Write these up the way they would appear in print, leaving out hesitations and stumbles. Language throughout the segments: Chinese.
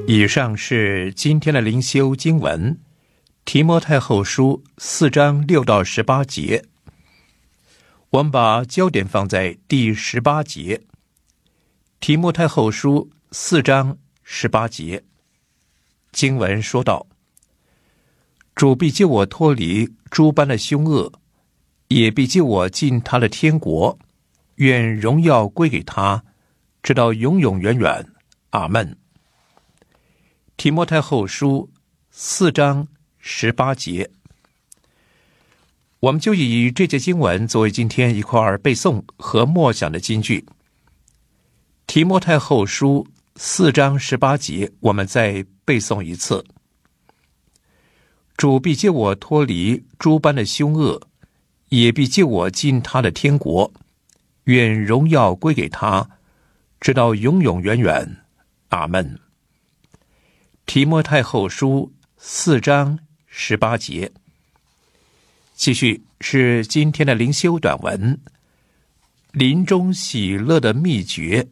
以上是今天的灵修经文，提摩太后书4章6到18节。我们把焦点放在第18节。提摩太后书4章18节，经文说道：主必救我脱离诸般的凶恶，也必救我进他的天国，愿荣耀归给他，直到永永远远。阿们。提摩太后书4章18节，我们就以这节经文作为今天一块背诵和默想的金句。提摩太后书4章18节，我们再背诵一次：主必救我脱离诸般的凶恶，也必救我进他的天国，愿荣耀归给他，直到永永远远。阿们。提摩太后书4章18节，继续是今天的灵修短文，临终喜乐的秘诀。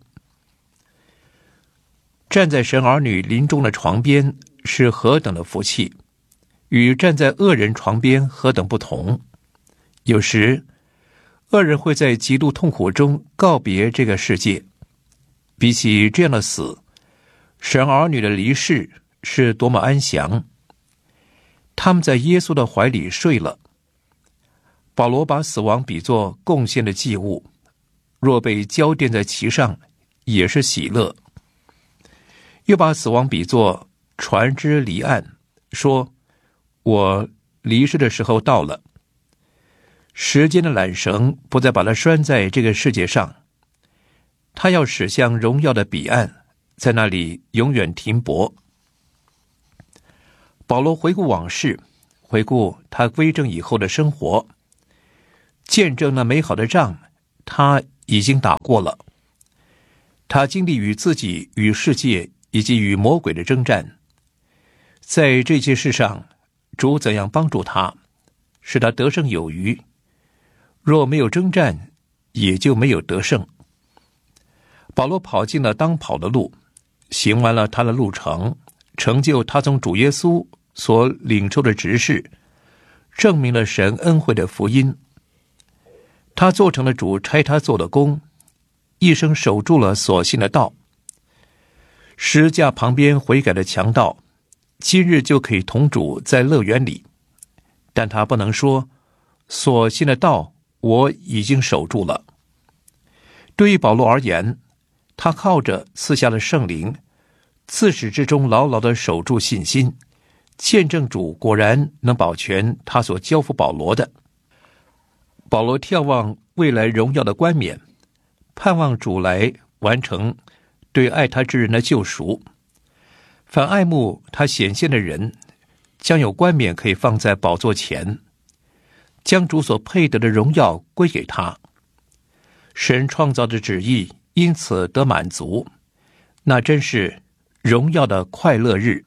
站在神儿女临终的床边是何等的福气，与站在恶人床边何等不同。有时恶人会在极度痛苦中告别这个世界，比起这样的死，神儿女的离世是多么安详。他们在耶稣的怀里睡了。保罗把死亡比作贡献的祭物，若被浇奠在其上，也是喜乐。又把死亡比作船只离岸，说我离世的时候到了。时间的缆绳不再把它拴在这个世界上，它要驶向荣耀的彼岸，在那里永远停泊。保罗回顾往事，回顾他归正以后的生活，见证那美好的仗他已经打过了。他经历与自己、与世界以及与魔鬼的征战，在这些事上主怎样帮助他，使他得胜有余。若没有征战，也就没有得胜。保罗跑进了当跑的路，行完了他的路程，成就他从主耶稣所领受的职事，证明了神恩惠的福音。他做成了主差他做的工，一生守住了所信的道。十架旁边悔改的强盗，今日就可以同主在乐园里，但他不能说所信的道我已经守住了。对于保罗而言，他靠着赐下的圣灵，自始至终牢牢地守住信心，见证主果然能保全他所交付保罗的。保罗眺望未来荣耀的冠冕，盼望主来完成对爱他之人的救赎。凡爱慕他显现的人，将有冠冕可以放在宝座前，将主所配得的荣耀归给他。神创造的旨意因此得满足，那真是荣耀的快乐日。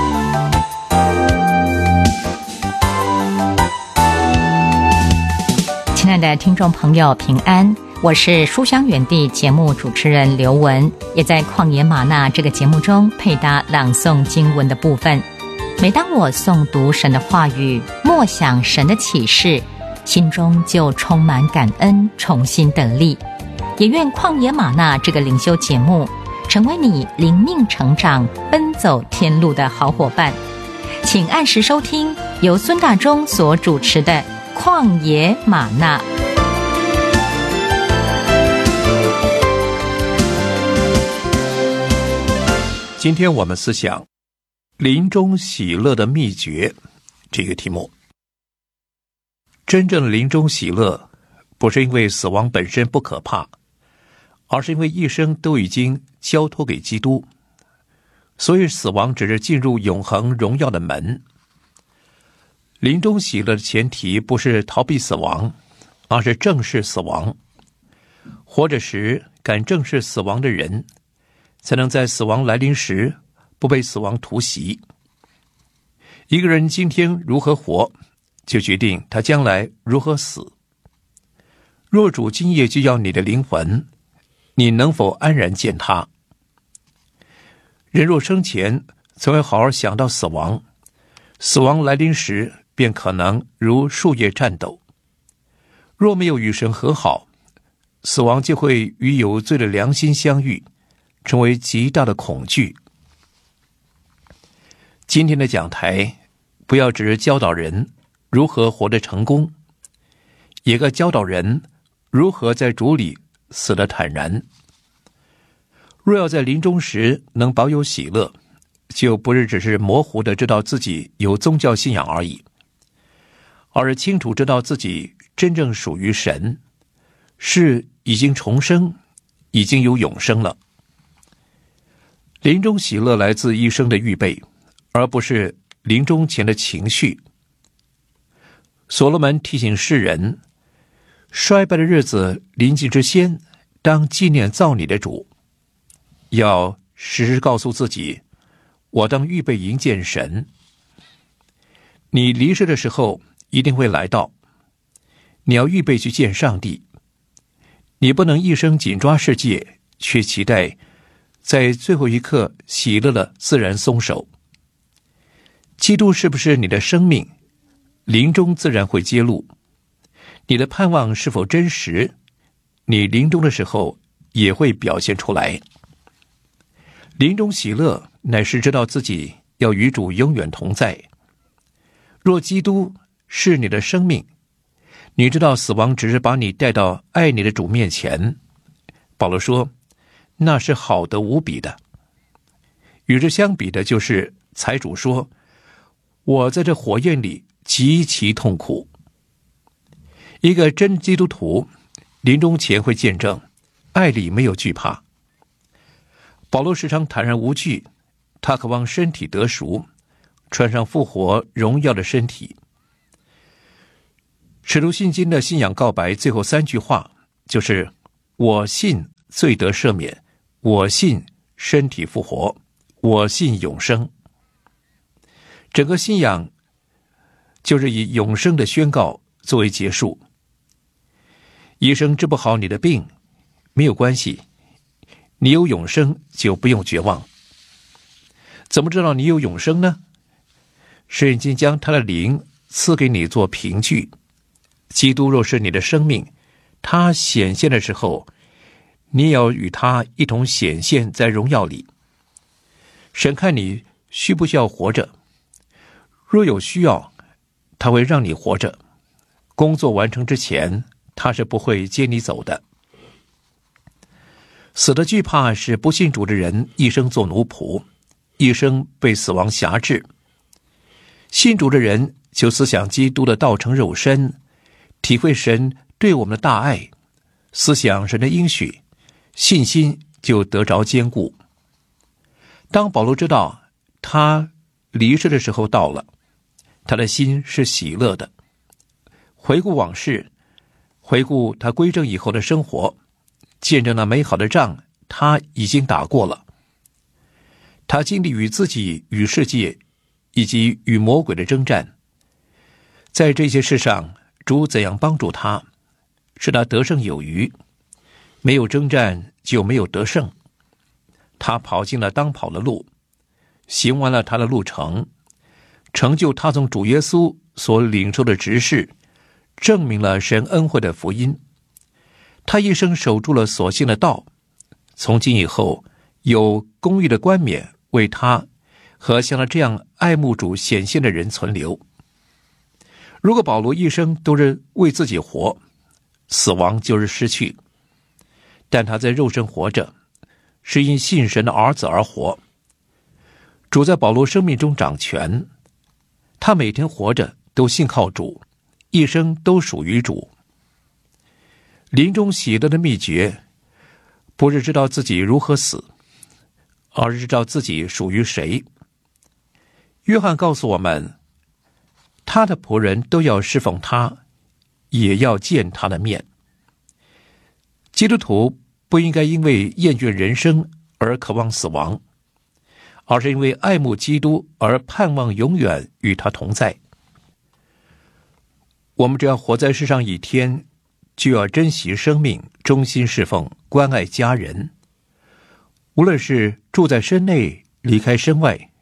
亲爱的听众朋友，平安，我是书香园地节目主持人刘雯，也在旷野吗哪这个节目中配搭朗诵经文的部分。每当我诵读神的话语，默想神的启示，心中就充满感恩，重新得力。也愿旷野吗哪这个灵修节目成为你灵命成长、奔走天路的好伙伴。请按时收听由孙大中所主持的旷野吗哪。 今天我们思想临终喜乐的秘诀这个题目。真正的临终喜乐，不是因为死亡本身不可怕，而是因为一生都已经交托给基督，所以死亡只是进入永恒荣耀的门。临终喜乐的前提不是逃避死亡，而是正视死亡。活着时敢正视死亡的人，才能在死亡来临时不被死亡突袭。一个人今天如何活，就决定他将来如何死。若主今夜就要你的灵魂，你能否安然见他？人若生前总要好好想到死亡。死亡来临时，便可能如树叶颤抖。若没有与神和好，死亡就会与有罪的良心相遇，成为极大的恐惧。今天的讲台，不要只是教导人如何活得成功，也该教导人如何在主里死得坦然。若要在临终时能保有喜乐，就不是只是模糊地知道自己有宗教信仰而已，而是清楚知道自己真正属于神，是已经重生，已经有永生了。临终喜乐来自一生的预备，而不是临终前的情绪。所罗门提醒世人，衰败的日子临近之先，当纪念造你的主，要时时告诉自己，我当预备迎见神。你离世的时候一定会来到，你要预备去见上帝。你不能一生紧抓世界，却期待在最后一刻喜乐了自然松手。基督是不是你的生命，临终自然会揭露。你的盼望是否真实，你临终的时候也会表现出来。临终喜乐乃是知道自己要与主永远同在。若基督是你的生命，你知道死亡只是把你带到爱你的主面前。保罗说，那是好得无比的。与之相比的就是财主说，我在这火焰里极其痛苦。一个真基督徒临终前会见证，爱里没有惧怕。保罗时常坦然无惧，他渴望身体得赎，穿上复活荣耀的身体。使徒信经的信仰告白最后3句话就是我信罪得赦免，我信身体复活，我信永生。整个信仰就是以永生的宣告作为结束。医生治不好你的病，没有关系，你有永生就不用绝望。怎么知道你有永生呢？神已经将他的灵赐给你做凭据。基督若是你的生命，他显现的时候，你也要与他一同显现在荣耀里。神看你需不需要活着，若有需要，他会让你活着。工作完成之前，他是不会接你走的。死的惧怕是不信主的人一生做奴仆，一生被死亡辖制。信主的人就思想基督的道成肉身，体会神对我们的大爱，思想神的应许，信心就得着坚固。当保罗知道他离世的时候到了，他的心是喜乐的。回顾往事，回顾他归正以后的生活，见证那美好的仗他已经打过了。他经历与自己、与世界以及与魔鬼的征战，在这些事上主怎样帮助他，使他得胜有余。没有征战就没有得胜。他跑进了当跑的路，行完了他的路程，成就他从主耶稣所领受的职事，证明了神恩惠的福音。他一生守住了所信的道，从今以后有公义的冠冕为他和像他这样爱慕主显现的人存留。如果保罗一生都是为自己活，死亡就是失去。但他在肉身活着，是因信神的儿子而活。主在保罗生命中掌权，他每天活着都信靠主，一生都属于主。临终喜乐的秘诀，不是知道自己如何死，而是知道自己属于谁。约翰告诉我们，他的仆人都要侍奉他，也要见他的面。基督徒不应该因为厌倦人生而渴望死亡，而是因为爱慕基督而盼望永远与他同在。我们只要活在世上一天，就要珍惜生命，忠心侍奉，关爱家人。无论是住在身内，离开身外，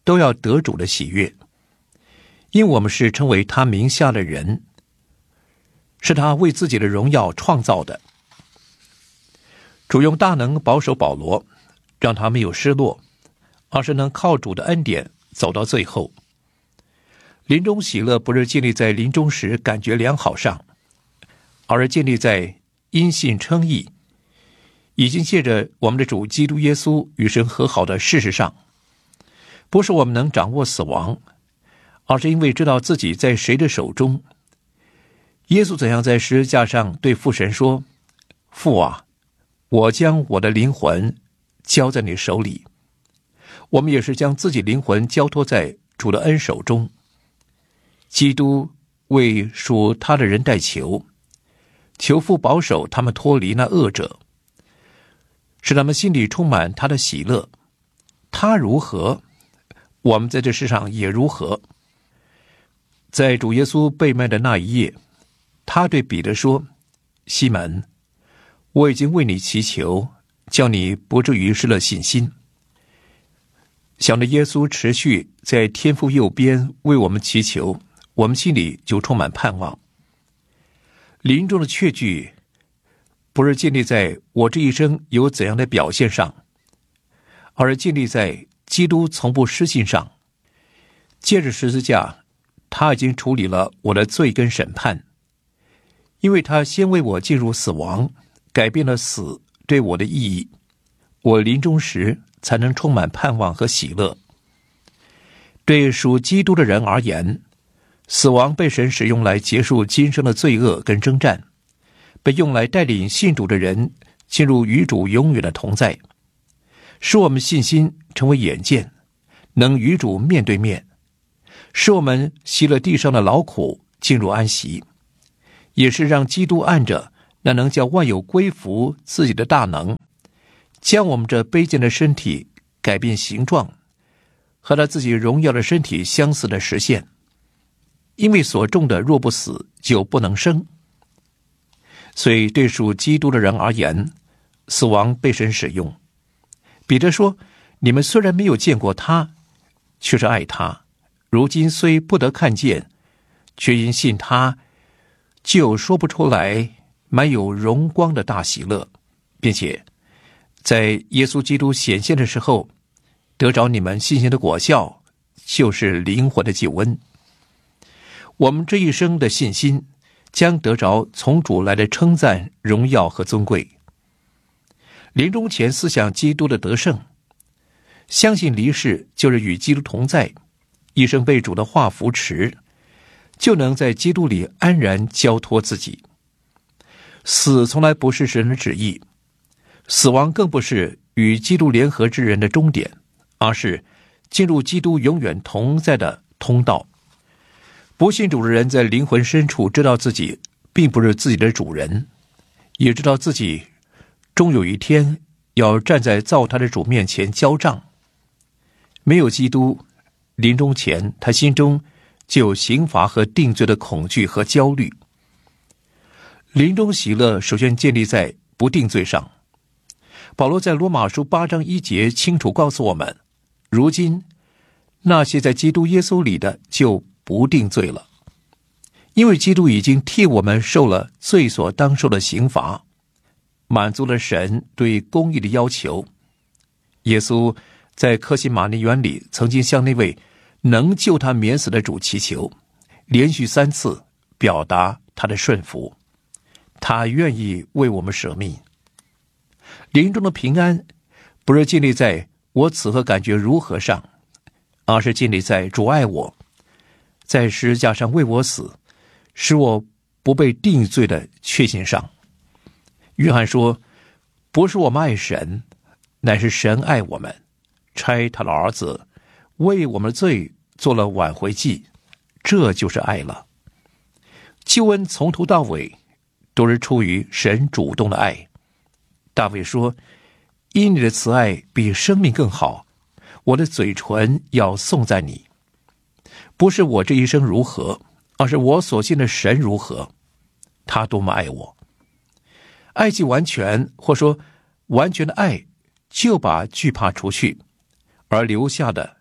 都要得主的喜悦，因为我们是称为他名下的人，是他为自己的荣耀创造的。主用大能保守保罗，让他没有失落，而是能靠主的恩典走到最后。临终喜乐不是建立在临终时感觉良好上，而是建立在因信称义，已经借着我们的主基督耶稣与神和好的事实上。不是我们能掌握死亡，而是因为知道自己在谁的手中。耶稣怎样在十字架上对父神说：父啊，我将我的灵魂交在你手里。我们也是将自己灵魂交托在主的恩手中。基督为属他的人代求，求父保守他们脱离那恶者，使他们心里充满他的喜乐。他如何，我们在这世上也如何。在主耶稣被卖的那一夜，他对彼得说：西门，我已经为你祈求，叫你不至于失了信心。想着耶稣持续在天父右边为我们祈求，我们心里就充满盼望。临终的确据不是建立在我这一生有怎样的表现上，而是建立在基督从不失信上。借着十字架，他已经处理了我的罪跟审判，因为他先为我进入死亡，改变了死对我的意义，我临终时才能充满盼望和喜乐。对属基督的人而言，死亡被神使用来结束今生的罪恶跟征战，被用来带领信主的人进入与主永远的同在，使我们信心成为眼见，能与主面对面，使我们息了地上的劳苦，进入安息，也是让基督按着那能叫万有归服自己的大能，将我们这卑贱的身体改变形状，和他自己荣耀的身体相似的实现。因为所种的若不死，就不能生。所以对属基督的人而言，死亡被神使用。彼得说：你们虽然没有见过他，却是爱他，如今虽不得看见，却因信他，就说不出来满有荣光的大喜乐，并且在耶稣基督显现的时候，得着你们信心的果效，就是灵魂的救恩。我们这一生的信心将得着从主来的称赞、荣耀和尊贵。临终前思想基督的得胜，相信离世就是与基督同在，一生被主的话扶持，就能在基督里安然交托自己。死从来不是神的旨意，死亡更不是与基督联合之人的终点，而是进入基督永远同在的通道。不信主的人在灵魂深处知道自己并不是自己的主人，也知道自己终有一天要站在造他的主面前交账。没有基督，临终前他心中就有刑罚和定罪的恐惧和焦虑。临终喜乐首先建立在不定罪上。保罗在罗马书8章1节清楚告诉我们，如今那些在基督耶稣里的就不定罪了，因为基督已经替我们受了罪所当受的刑罚，满足了神对公义的要求。耶稣在客西马尼园里曾经向那位能救他免死的主祈求，连续3次表达他的顺服，他愿意为我们舍命。临终的平安不是建立在我此刻感觉如何上，而是建立在主爱我，在十字架上为我死，使我不被定罪的确信上。约翰说，不是我们爱神，乃是神爱我们，差他的儿子为我们的罪做了挽回祭，这就是爱了。救恩从头到尾都是出于神主动的爱。大卫说，因你的慈爱比生命更好，我的嘴唇要颂赞你。不是我这一生如何，而是我所信的神如何，他多么爱我。爱既完全，或说完全的爱，就把惧怕除去，而留下的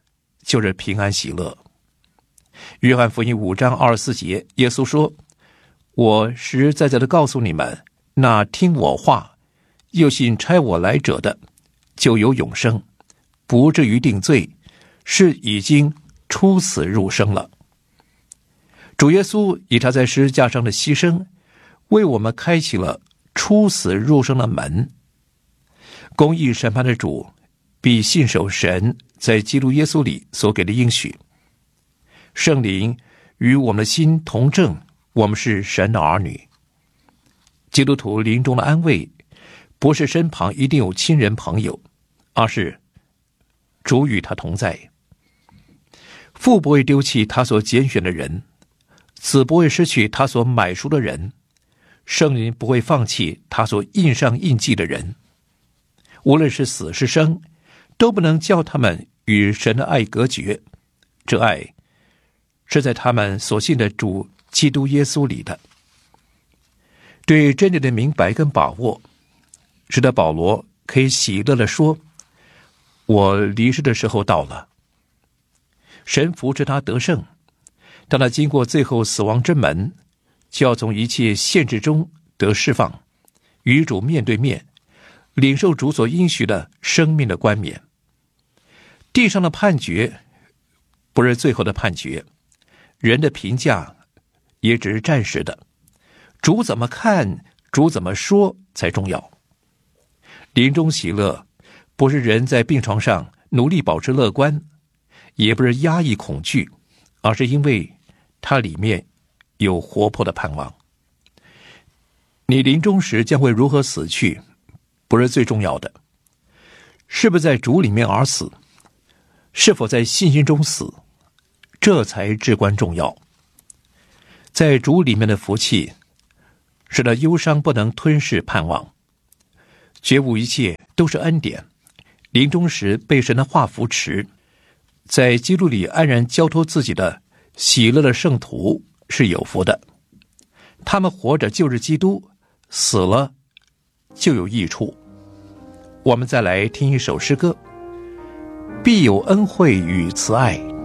就是平安喜乐。约翰福音5章24节，耶稣说：我实实在在的告诉你们，那听我话又信差我来者的，就有永生，不至于定罪，是已经出死入生了。主耶稣以他在十字架上的牺牲，为我们开启了出死入生的门。公义审判的主必信守神在基督耶稣里所给的应许。圣灵与我们的心同证，我们是神的儿女。基督徒临终的安慰，不是身旁一定有亲人朋友，而是主与他同在。父不会丢弃他所拣选的人，子不会失去他所买赎的人，圣灵不会放弃他所印上印记的人。无论是死是生，都不能叫他们与神的爱隔绝。这爱是在他们所信的主基督耶稣里的。对真理的明白跟把握，使得保罗可以喜乐地说：我离世的时候到了。神扶持他得胜，当他经过最后死亡之门，就要从一切限制中得释放，与主面对面，领受主所应许的生命的冠冕。地上的判决不是最后的判决，人的评价也只是暂时的，主怎么看，主怎么说才重要。临终喜乐不是人在病床上努力保持乐观，也不是压抑恐惧，而是因为它里面有活泼的盼望。你临终时将会如何死去，不是最重要的，是不是在主里面而死，是否在信心中死，这才至关重要。在主里面的福气，使得忧伤不能吞噬盼望，觉悟一切都是恩典。临终时被神的话扶持，在基督里安然交托自己的喜乐的圣徒是有福的。他们活着就是基督，死了就有益处。我们再来听一首诗歌：必有恩惠与慈爱